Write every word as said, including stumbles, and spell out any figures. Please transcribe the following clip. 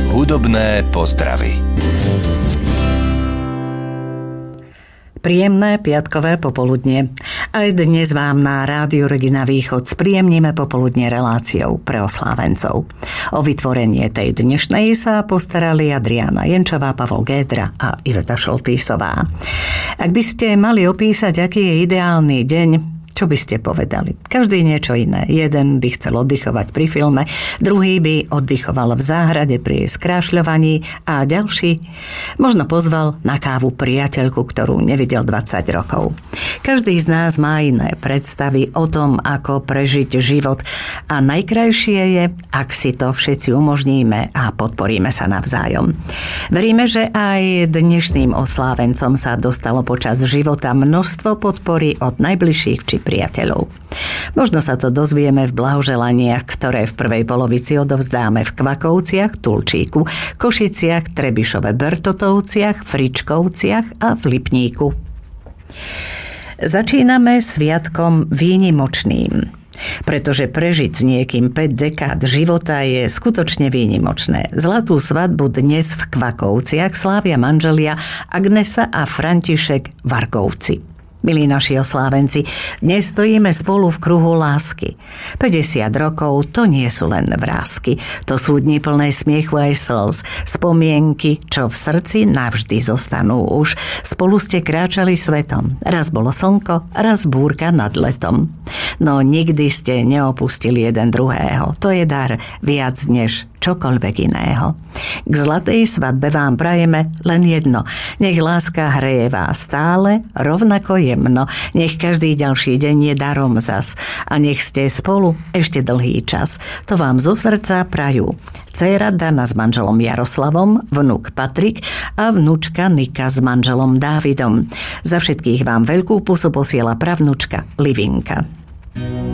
Hudobné pozdravy. Príjemné piatkové popoludnie. Aj dnes vám na Rádiu Regina Východ spríjemníme popoludne reláciou pre oslávencov. O vytvorenie tej dnešnej sa postarali Adriána Jenčová, Pavol Gédra a Iveta Šoltýsová. Ak by ste mali opísať, aký je ideálny deň, čo by ste povedali? Každý niečo iné. Jeden by chcel oddychovať pri filme, druhý by oddychoval v záhrade pri skrášľovaní a ďalší možno pozval na kávu priateľku, ktorú nevidel dvadsať rokov. Každý z nás má iné predstavy o tom, ako prežiť život a najkrajšie je, ak si to všetci umožníme a podporíme sa navzájom. Veríme, že aj dnešným oslávencom sa dostalo počas života množstvo podpory od najbližších či priateľov. Možno sa to dozvieme v blahoželaniach, ktoré v prvej polovici odovzdáme v Kvakovciach, Tulčíku, Košiciach, Trebišove, Bertotovciach, Fričkovciach a v Lipníku. Začíname sviatkom výnimočným, pretože prežiť s niekým päť dekád života je skutočne výnimočné. Zlatú svadbu dnes v Kvakovciach slávia manželia Agnesa a František Vargovci. Milí naši oslávenci, dnes stojíme spolu v kruhu lásky. päťdesiat rokov to nie sú len vrásky, to sú dni plné smiechu aj slz, spomienky, čo v srdci navždy zostanú už. Spolu ste kráčali svetom, raz bolo slnko, raz búrka nad letom. No nikdy ste neopustili jeden druhého, to je dar viac než čokoľvek iného. K zlatej svadbe vám prajeme len jedno. Nech láska hreje vás stále, rovnako jemno. Nech každý ďalší deň je darom zas. A nech ste spolu ešte dlhý čas. To vám zo srdca prajú dcéra Dana s manželom Jaroslavom, vnuk Patrik a vnučka Nika s manželom Dávidom. Za všetkých vám veľkú pusu posiela pravnučka Livinka.